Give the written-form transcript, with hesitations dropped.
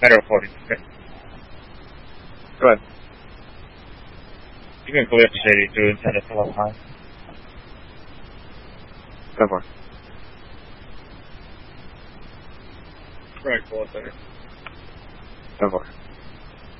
Better recording. Okay. Go ahead. You can clear up the city too and send it to one time. Go for it. Right, cool. Go for it.